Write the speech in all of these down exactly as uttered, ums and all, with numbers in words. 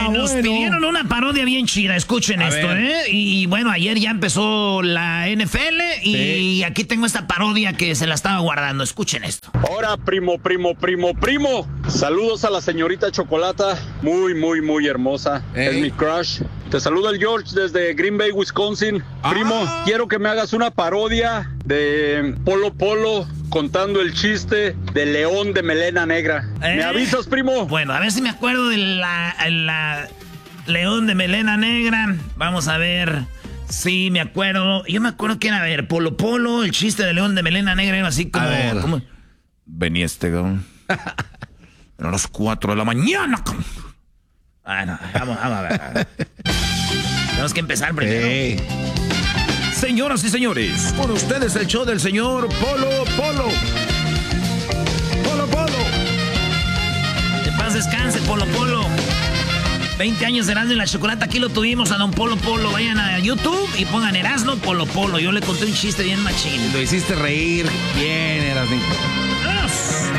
nos bueno. pidieron una parodia bien chida, escuchen A esto, ver. ¿eh? Y, y bueno, ayer ya empezó la N F L y Sí. aquí tengo esta parodia que se la estaba guardando, escuchen esto. Ahora, primo, primo, primo, primo. Saludos a la señorita Chocolata. Muy, muy, muy hermosa. Ey. Es mi crush. Te saluda el George desde Green Bay, Wisconsin. Ah. Primo, quiero que me hagas una parodia de Polo Polo contando el chiste del león de melena negra. ¿Eh? ¿Me avisas, primo? Bueno, a ver si me acuerdo de la, la león de melena negra. Vamos a ver. Sí, me acuerdo. Yo me acuerdo que era, a ver, Polo Polo, el chiste de león de melena negra era así como... A ver. como- Venía este cabrón. Eran las cuatro de la mañana, cabrón. Ah, no, vamos, vamos a ver. a ver. Tenemos que empezar primero. Ey. Señoras y señores, con ustedes el show del señor Polo Polo. Polo Polo. Que paz descanse, Polo Polo. veinte años de Erasmo y la Chocolata, aquí lo tuvimos a don Polo Polo. Vayan a YouTube y pongan Erasmo Polo Polo. Yo le conté un chiste bien machín. Lo hiciste reír. Bien, Erasmito. ¡Vámonos!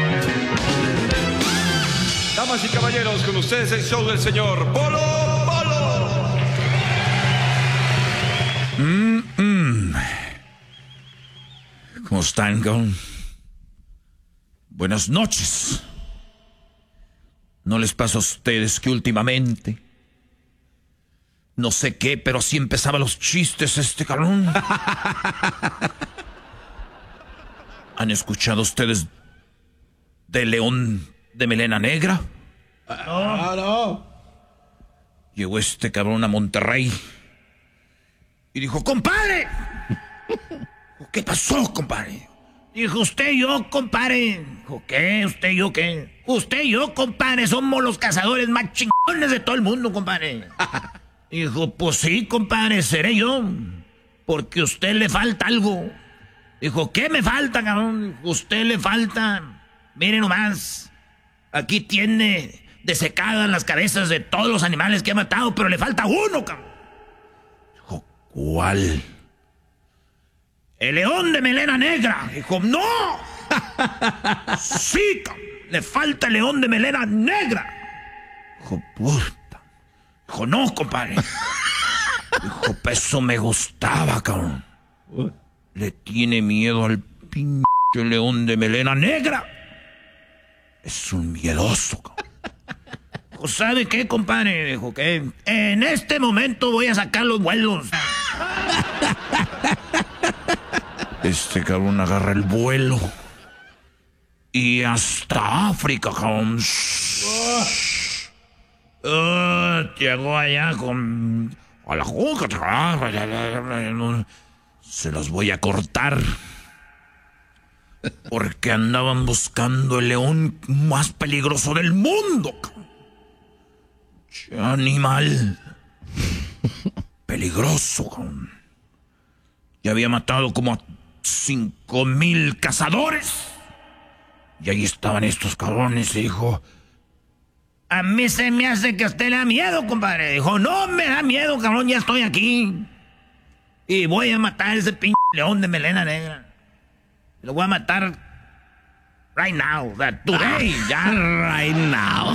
Damas y caballeros, con ustedes el show del señor Polo Polo. ¿Cómo están, cabrón? Buenas noches. ¿No les pasa a ustedes que últimamente... No sé qué, pero así empezaba los chistes este cabrón? ¿Han escuchado ustedes de León de Melena Negra? Ah, no. Llegó este cabrón a Monterrey y dijo, ¡compadre! ¿Qué pasó, compadre? Dijo, usted y yo, compadre. Dijo, ¿qué? ¿Usted y yo qué? Usted y yo, compadre, somos los cazadores más chingones de todo el mundo, compadre. Dijo, pues sí, compadre, seré yo. Porque a usted le falta algo. Dijo, ¿qué me falta, cabrón? Dijo, usted le falta. Mire nomás. Aquí tiene desecadas las cabezas de todos los animales que ha matado, pero le falta uno, cabrón. Dijo, ¿cuál? El león de melena negra. Dijo, ¡no! Sí, cabrón. Le falta el león de melena negra. Dijo, puta. Dijo, no, compadre. Dijo, pues eso me gustaba, cabrón. Le tiene miedo al pinche león de melena negra. Es un miedoso, cabrón. Dijo, ¿sabe qué, compadre? Dijo que en este momento voy a sacar los vuelos. Este cabrón agarra el vuelo. Y hasta África, cabrón. Uh, llegó allá con... A la juca. Se los voy a cortar. Porque andaban buscando el león más peligroso del mundo. ¡Qué animal! Peligroso, cabrón. Ya había matado como a cinco mil cazadores. Y ahí estaban estos cabrones y dijo... A mí se me hace que a usted le da miedo, compadre. Dijo, no me da miedo, cabrón, ya estoy aquí. Y voy a matar a ese pinche león de melena negra. Lo voy a matar right now, that today, ya right now.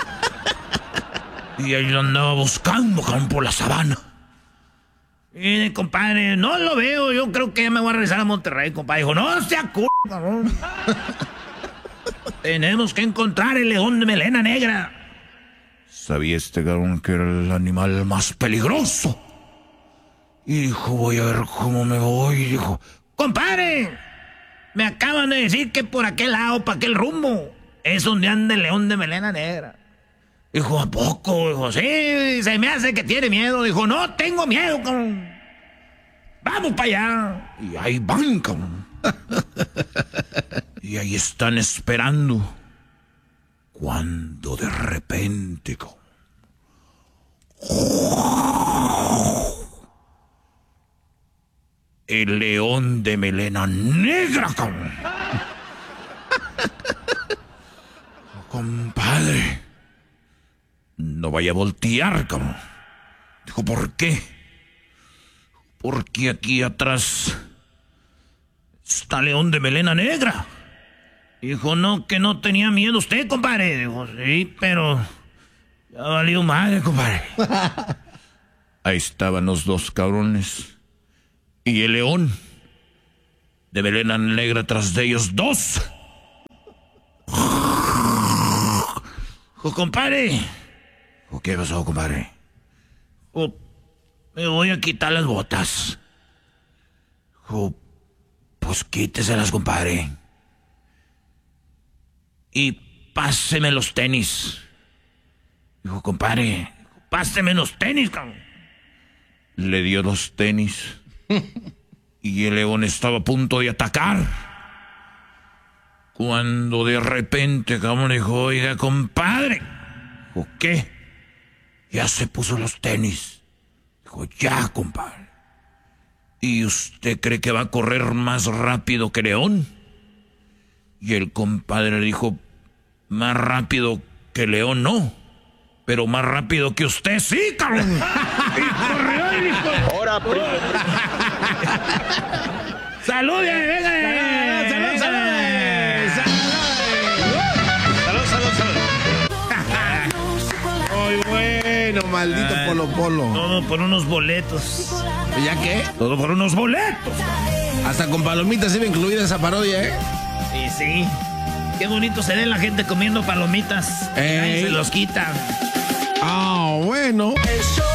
Y ahí lo andaba buscando, cabrón, por la sabana. Y compadre, no lo veo, yo creo que ya me voy a regresar a Monterrey, compadre. Dijo, no sea c***, cabrón. Tenemos que encontrar el león de melena negra. Sabía este cabrón que era el animal más peligroso. Y dijo, voy a ver cómo me voy. Y dijo, Compadre, me acaban de decir que por aquel lado, para aquel rumbo, es donde anda el león de melena negra. Dijo, ¿a poco? Dijo, sí, se me hace que tiene miedo. Dijo, no tengo miedo, cabrón. Vamos para allá. y ahí van, cabrón. Y ahí están esperando. Cuando de repente, cabrón, el león de melena negra, cabrón. Compadre, no vaya a voltear, cabrón. Dijo, ¿por qué? Porque aquí atrás está león de melena negra. Dijo, no, que no tenía miedo usted, compadre. Dijo, sí, pero Ya valió madre, compadre. Ahí estaban los dos cabrones. Y el león de melena negra tras de ellos dos. Oh, compadre. Oh, ¿qué pasó, compadre? Oh, me voy a quitar las botas. Oh, pues quíteselas, compadre. Y páseme los tenis. Dijo, compadre, páseme los tenis, cabrón. Le dio dos tenis. Y el león estaba a punto de atacar. Cuando de repente, cabrón, le dijo, oiga, compadre. Dijo, ¿qué? Ya se puso los tenis. Dijo, ya, compadre. ¿Y usted cree que va a correr más rápido que León? Y el compadre le dijo, más rápido que León no, pero más rápido que usted sí, cabrón. Y corrió y dijo, ahora, primo. ¡Salud, venga! ¡Salud, salud! Salud, salud, salud. Muy bueno, maldito Ay, Polo Polo. Todo por unos boletos. ¿Ya qué? Todo por unos boletos. Hasta con palomitas iba incluida esa parodia, ¿eh? Sí, sí. Qué bonito se ve la gente comiendo palomitas. Ey. Ay, se los quitan. Ah, bueno. El show